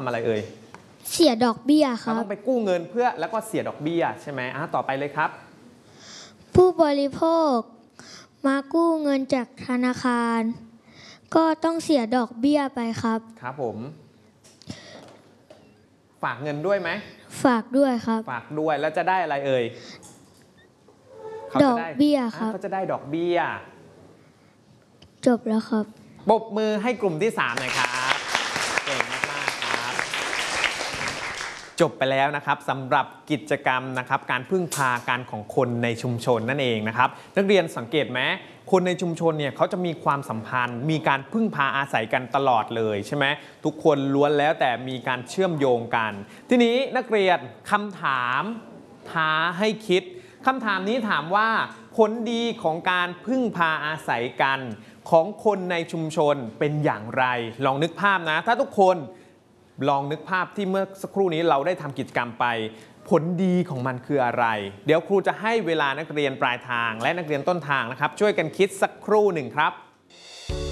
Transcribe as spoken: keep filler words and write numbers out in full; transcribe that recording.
อะไรเอ่ยเสียดอกเบี้ยคเรารับต้องไปกู้เงินเพื่อแล้วก็เสียดอกเบี้ยใช่ไหมอ่ะต่อไปเลยครับผู้บริโภคมากู้เงินจากธนาคารก็ต้องเสียดอกเบี้ยไปครับครับผมฝากเงินด้วยไหมฝากด้วยครับฝากด้วยแล้วจะได้อะไรเอ่ยดอกเบี้ยครับเขาจะได้ดอกเบี้ยจบแล้วครับปรบมือให้กลุ่มที่สามหน่อยครับเก่งมากๆครับจบไปแล้วนะครับสำหรับกิจกรรมนะครับการพึ่งพากันของคนในชุมชนนั่นเองนะครับนักเรียนสังเกตไหมคนในชุมชนเนี่ยเขาจะมีความสัมพันธ์มีการพึ่งพาอาศัยกันตลอดเลยใช่ไหมทุกคนล้วนแล้วแต่มีการเชื่อมโยงกันทีนี้นักเรียนคำถามท้าให้คิดคำถามนี้ถามว่าผลดีของการพึ่งพาอาศัยกันของคนในชุมชนเป็นอย่างไรลองนึกภาพนะถ้าทุกคนลองนึกภาพที่เมื่อสักครู่นี้เราได้ทำกิจกรรมไปผลดีของมันคืออะไรเดี๋ยวครูจะให้เวลานักเรียนปลายทางและนักเรียนต้นทางนะครับช่วยกันคิดสักครู่หนึ่งครับ